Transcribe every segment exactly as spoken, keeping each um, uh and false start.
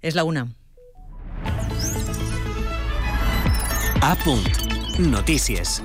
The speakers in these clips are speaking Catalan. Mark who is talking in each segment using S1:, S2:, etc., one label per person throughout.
S1: És la una.
S2: A punt. Notícies.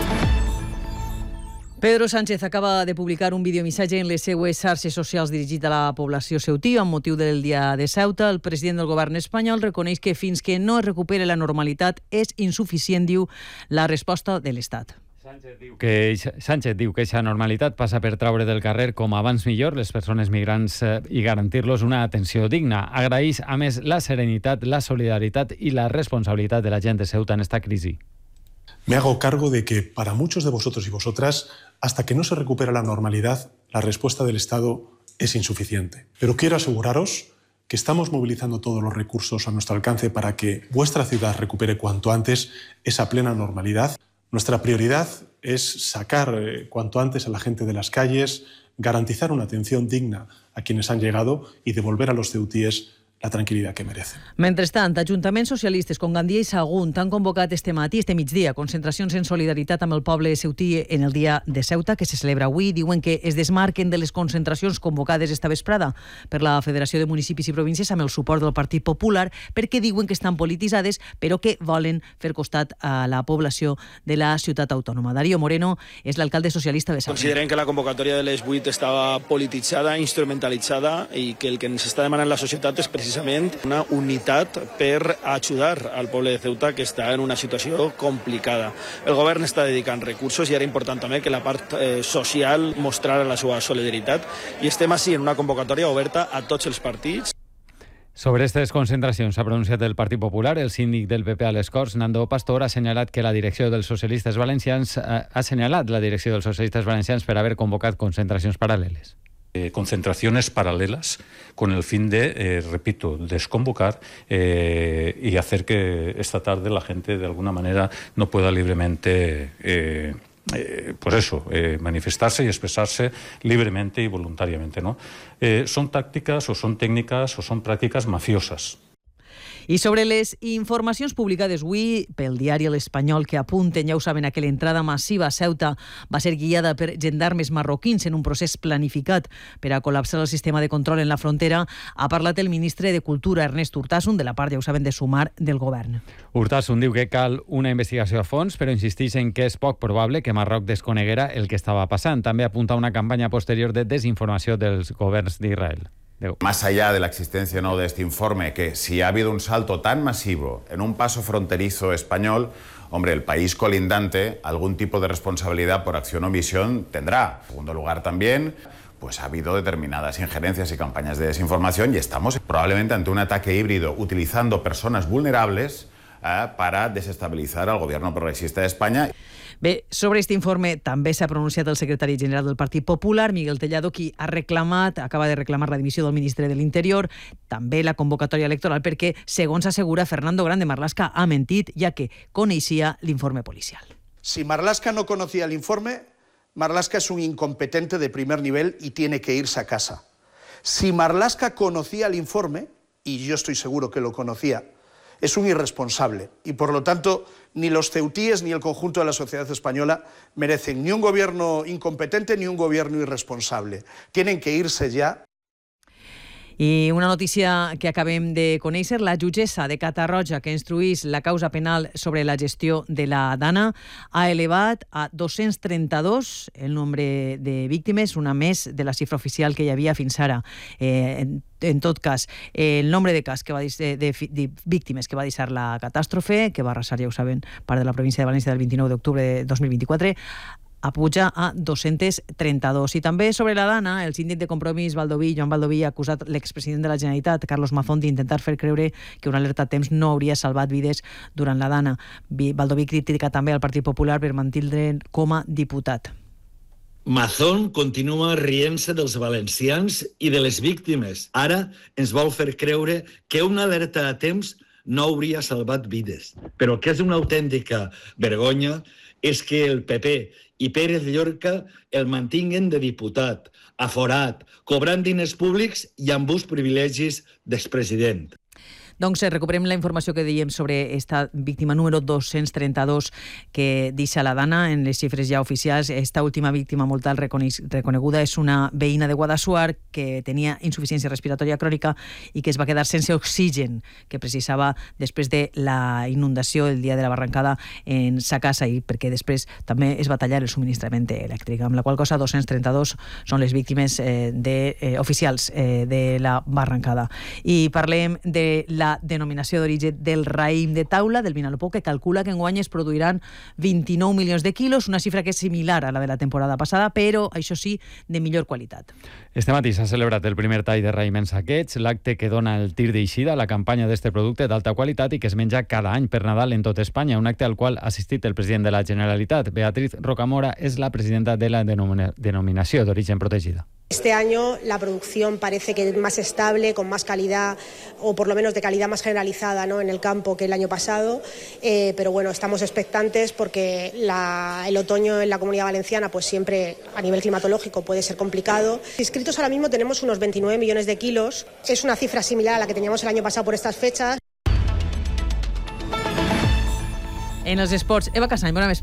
S1: Pedro Sánchez acaba de publicar un videomissatge en les seues xarxes socials dirigit a la població ceutí amb motiu del Dia de Ceuta. El president del govern espanyol reconeix que fins que no es recupere la normalitat és insuficient, diu, la resposta de l'Estat.
S3: Sánchez diu que Sánchez diu que aquesta normalitat passa per traure del carrer com abans millor les persones migrants eh, i garantir-los una atenció digna. Agraeix, a més, la serenitat, la solidaritat i la responsabilitat de la gent de Ceuta en esta crisi.
S4: Me hago cargo de que para muchos de vosotros y vosotras, hasta que no se recupera la normalidad, la respuesta del Estado es insuficiente. Pero quiero aseguraros que estamos movilizando todos los recursos a nuestro alcance para que vuestra ciudad recupere cuanto antes esa plena normalidad. Nuestra prioridad es sacar eh, cuanto antes a la gente de las calles, garantizar una atención digna a quienes han llegado y devolver a los ceutíes la tranquil·litat que merecen.
S1: Mentrestant, ajuntaments socialistes com Gandia i Sagunt han convocat este matí, este migdia, concentracions en solidaritat amb el poble ceutí en el Dia de Ceuta, que se celebra avui. Diuen que es desmarquen de les concentracions convocades esta vesprada per la Federació de Municipis i Províncies amb el suport del Partit Popular, perquè diuen que estan polititzades, però que volen fer costat a la població de la ciutat autònoma. Darío Moreno és l'alcalde socialista de Sagunt.
S5: Considerem que la convocatòria de les vuit estava polititzada, instrumentalitzada, i que el que ens està demanant la societat és precisament una unitat per ajudar al poble de Ceuta, que està en una situació complicada. El govern està dedicant recursos i era important també que la part eh, social mostrara la seva solidaritat, i estem així en una convocatòria oberta a tots els partits.
S3: Sobre aquestes concentracions s'ha pronunciat el Partit Popular. El síndic del P P a les Corts, Nando Pastor, ha assenyalat que la direcció dels socialistes valencians ha assenyalat la direcció dels socialistes valencians per haver convocat concentracions paral·leles.
S6: Eh, concentraciones paralelas con el fin de, eh, repito, desconvocar eh, y hacer que esta tarde la gente de alguna manera no pueda libremente eh, eh, pues eso, eh, manifestarse y expresarse libremente y voluntariamente, ¿no? Eh, son tácticas o son técnicas o son prácticas mafiosas.
S1: I sobre les informacions publicades avui pel diari L'Espanyol, que apunten, ja ho saben, que l'entrada massiva a Ceuta va ser guiada per gendarmes marroquins en un procés planificat per a col·lapsar el sistema de control en la frontera, ha parlat el ministre de Cultura, Ernest Urtasun, de la part, ja ho saben, de Sumar del govern.
S3: Urtasun diu que cal una investigació a fons, però insisteix en que és poc probable que Marroc desconeguera el que estava passant. També apunta una campanya posterior de desinformació dels governs d'Israel.
S7: Más allá de la existencia o no de este informe, que si ha habido un salto tan masivo en un paso fronterizo español, hombre, el país colindante algún tipo de responsabilidad por acción o omisión tendrá. En segundo lugar también, pues ha habido determinadas injerencias y campañas de desinformación y estamos probablemente ante un ataque híbrido utilizando personas vulnerables eh, para desestabilizar al gobierno progresista de España.
S1: Bé, sobre aquest informe també s'ha pronunciat el secretari general del Partit Popular, Miguel Tellado, qui ha reclamat, acaba de reclamar la dimissió del ministre de l'Interior, també la convocatòria electoral, perquè, segons assegura Fernando Grande Marlaska, ha mentit, ja que coneixia l'informe policial.
S8: Si Marlaska no conocía el informe, Marlaska es un incompetente de primer nivel y tiene que irse a casa. Si Marlaska conocía el informe, y yo estoy seguro que lo conocía, es un irresponsable y, por lo tanto, ni los ceutíes ni el conjunto de la sociedad española merecen ni un gobierno incompetente ni un gobierno irresponsable. Tienen que irse ya.
S1: I una notícia que acabem de conèixer, la jutgessa de Catarroja, que instruís la causa penal sobre la gestió de la Dana, ha elevat a dos-cents trenta-dos el nombre de víctimes, una més de la xifra oficial que hi havia fins ara. Eh, en, en tot cas, el nombre de cas que va de, de, de víctimes que va deixar la catàstrofe, que va arrasar, ja ho saben, part de la província de València del vint-i-nou d'octubre de dos mil vint-i-quatre, apuja a dos-cents trenta-dos. I també sobre la Dana, el síndic de Compromís, Baldoví, Joan Baldoví, ha acusat l'expresident de la Generalitat, Carlos Mazón, d'intentar fer creure que una alerta a temps no hauria salvat vides durant la Dana. Baldoví critica també al Partit Popular per mantindre'n com a diputat.
S9: Mazón continua rient-se dels valencians i de les víctimes. Ara ens vol fer creure que una alerta a temps no hauria salvat vides. Però el que és una autèntica vergonya és que el P P i Pérez Llorca el mantinguen de diputat, aforat, cobrant diners públics i amb uns privilegis d'expresident.
S1: Doncs eh, recuperem la informació que dèiem sobre esta víctima número dos-cents trenta-dos que deixa la Dana en les xifres ja oficials. Esta última víctima mortal reconeguda és una veïna de Guadassuar que tenia insuficiència respiratòria crònica i que es va quedar sense oxigen que precisava després de la inundació el dia de la barrancada en sa casa i perquè després també es va tallar el subministrament elèctric, amb la qual cosa dos-cents trenta-dos són les víctimes eh, de, eh, oficials eh, de la barrancada. I parlem de la denominació d'origen del raïm de taula del Vinalopó, que calcula que enguany es produiran vint-i-nou milions de quilos, una xifra que és similar a la de la temporada passada, però, això sí, de millor qualitat.
S3: Este matí s'ha celebrat el primer tall de raïm en saqueig, l'acte que dona el tir d'eixida a la campanya d'este producte d'alta qualitat i que es menja cada any per Nadal en tot Espanya, un acte al qual ha assistit el president de la Generalitat. Beatriz Rocamora és la presidenta de la denominació d'origen protegida.
S10: Este año la producción parece que es más estable, con más calidad, o por lo menos de calidad más generalizada, ¿no?, en el campo que el año pasado, eh, pero bueno, estamos expectantes porque la, el otoño en la Comunidad Valenciana pues siempre a nivel climatológico puede ser complicado. Inscritos ahora mismo tenemos unos veintinueve millones de kilos, es una cifra similar a la que teníamos el año pasado por estas fechas.
S1: En els esports, Eva Casany, bona